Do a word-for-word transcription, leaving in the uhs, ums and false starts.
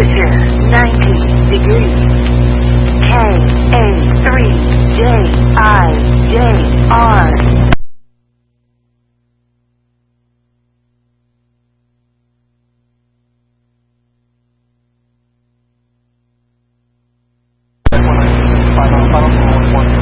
Temperature ninety degrees. K A three J I J R. Final, final, final, one.